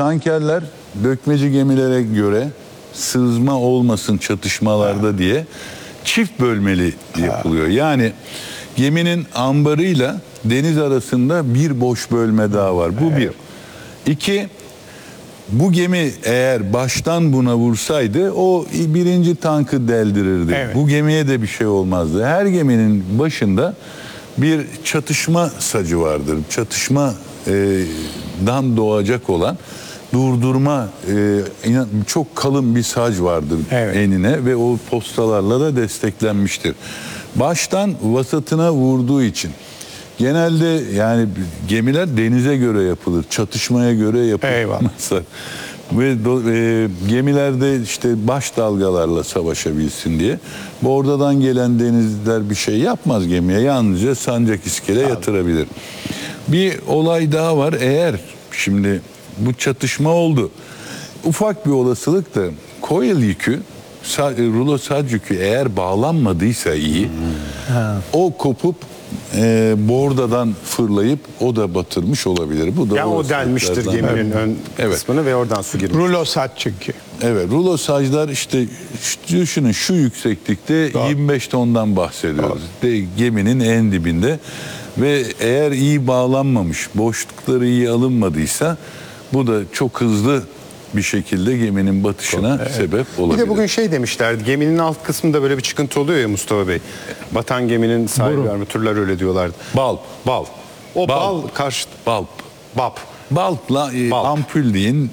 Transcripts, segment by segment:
tankerler dökmeci gemilere göre sızma olmasın çatışmalarda diye çift bölmeli yapılıyor. Yani geminin ambarıyla deniz arasında bir boş bölme daha var. Bu bir. İki, bu gemi eğer baştan buna vursaydı o birinci tankı deldirirdi. Evet. Bu gemiye de bir şey olmazdı. Her geminin başında bir çatışma sacı vardır. Çatışmadan doğacak olan durdurma çok kalın bir sac vardır enine ve o postalarla da desteklenmiştir. Baştan vasatına vurduğu için genelde yani gemiler denize göre yapılır, çatışmaya göre yapılmazlar. Ve gemilerde işte baş dalgalarla savaşabilsin diye. Bordadan gelen denizciler bir şey yapmaz gemiye. Yalnızca sancak iskele yatırabilir. Bir olay daha var. Eğer şimdi bu çatışma oldu. Ufak bir olasılık da coil yükü, rulo sac yükü eğer bağlanmadıysa iyi, o kopup bordadan fırlayıp o da batırmış olabilir. Bu da yani o delmiştir geminin ön kısmını ve oradan su girmiş. Rulo saç çünkü. Evet, rulo saclar işte düşünün şu yükseklikte 25 tondan bahsediyoruz. Geminin en dibinde ve eğer iyi bağlanmamış, boşlukları iyi alınmadıysa bu da çok hızlı bir şekilde geminin batışına sebep olabilir. Bir de bugün şey demişlerdi, geminin alt kısmında böyle bir çıkıntı oluyor ya Mustafa Bey. Batan geminin sahibi armatürler öyle diyorlardı. Bal. O bal karşı... Balp. Bap. Balpla ampul deyin,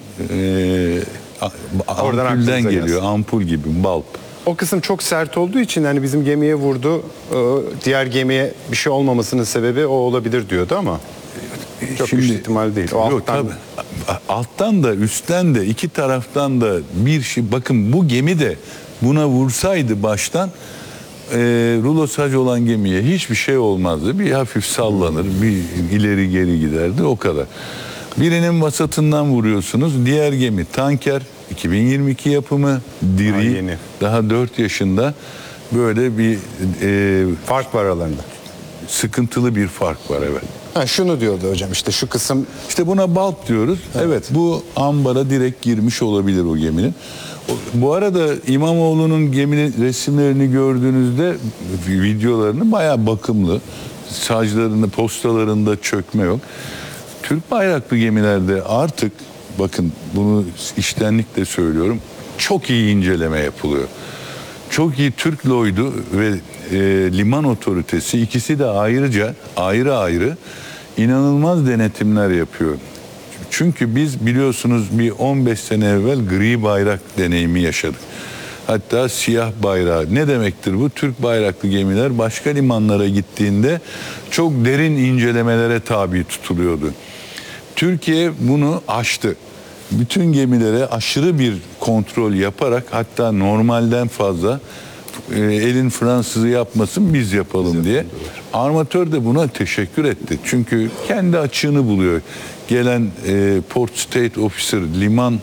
ampulden geliyor. Gelsin. Ampul gibi balp. O kısım çok sert olduğu için hani bizim gemiye vurdu, diğer gemiye bir şey olmamasının sebebi o olabilir diyordu ama çok güçlü ihtimal değil. O yok, tabii. Alttan da üstten de iki taraftan da bir şey. Bakın bu gemi de buna vursaydı baştan rulo sac olan gemiye hiçbir şey olmazdı. Bir hafif sallanır, bir ileri geri giderdi, o kadar. Birinin vasatından vuruyorsunuz. Diğer gemi tanker, 2022 yapımı, diri, daha 4 yaşında, böyle bir fark var aralarında. Sıkıntılı bir fark var, evet. Şunu diyordu hocam, işte şu kısım. İşte buna balp diyoruz. Evet, bu ambara direkt girmiş olabilir o geminin. Bu arada İmamoğlu'nun geminin resimlerini gördüğünüzde, videolarını bayağı bakımlı. Saclarında, postalarında çökme yok. Türk bayraklı gemilerde artık, bakın bunu içtenlikle söylüyorum, çok iyi inceleme yapılıyor. Çok iyi Türk Lloyd'u ve liman otoritesi, ikisi de ayrı inanılmaz denetimler yapıyor. Çünkü biz biliyorsunuz bir 15 sene evvel gri bayrak deneyimi yaşadık. Hatta siyah bayrağı. Ne demektir bu? Türk bayraklı gemiler başka limanlara gittiğinde çok derin incelemelere tabi tutuluyordu. Türkiye bunu aştı. Bütün gemilere aşırı bir kontrol yaparak, hatta normalden fazla, elin Fransızı yapmasın biz yapalım diye. Armatör de buna teşekkür etti. Çünkü kendi açığını buluyor. Gelen Port State Officer, liman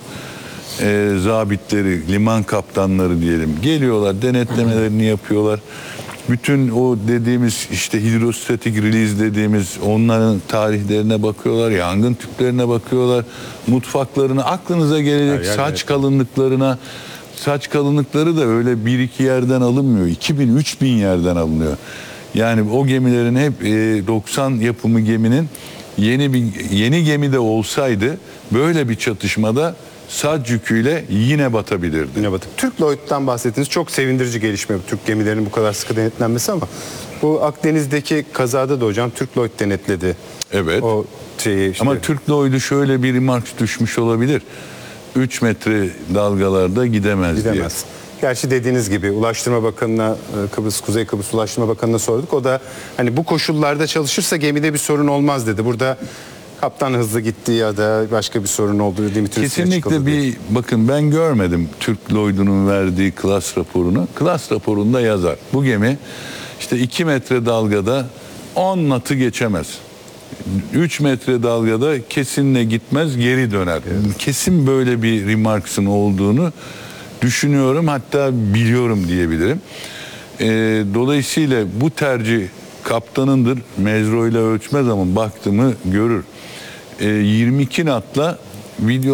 zabitleri, liman kaptanları diyelim, geliyorlar, denetlemelerini yapıyorlar. Bütün o dediğimiz işte hidrostatik release dediğimiz onların tarihlerine bakıyorlar, yangın tüplerine bakıyorlar, mutfaklarına, aklınıza gelecek saç kalınlıklarına. Saç kalınlıkları da öyle 1-2 yerden alınmıyor. 2000-3000 yerden alınıyor. Yani o gemilerin hep 90 yapımı geminin yeni gemi de olsaydı böyle bir çatışmada sac yüküyle yine batabilirdi. Yine Türk Lloyd'dan bahsettiniz. Çok sevindirici gelişme bu Türk gemilerinin bu kadar sıkı denetlenmesi, ama bu Akdeniz'deki kazada da hocam Türk Lloyd denetledi. Evet. O şeyi işte. Ama Türk Lloyd'u şöyle bir remark düşmüş olabilir. 3 metre dalgalarda gidemez diye. Gerçi dediğiniz gibi Ulaştırma Bakanı'na, Kuzey Kıbrıs Ulaştırma Bakanı'na sorduk. O da hani bu koşullarda çalışırsa gemide bir sorun olmaz dedi. Burada kaptan hızlı gitti ya da başka bir sorun oldu. Kesinlikle bakın ben görmedim Türk Lloyd'unun verdiği klas raporunu. Klas raporunda yazar. Bu gemi işte 2 metre dalgada 10 knot'u geçemez. 3 metre dalgada kesinle gitmez, geri döner. Evet. Kesin böyle bir remarks'ın olduğunu düşünüyorum, hatta biliyorum diyebilirim. Dolayısıyla bu tercih kaptanındır. Mezro ile ölçmez ama baktığımı görür. 22 knot'la video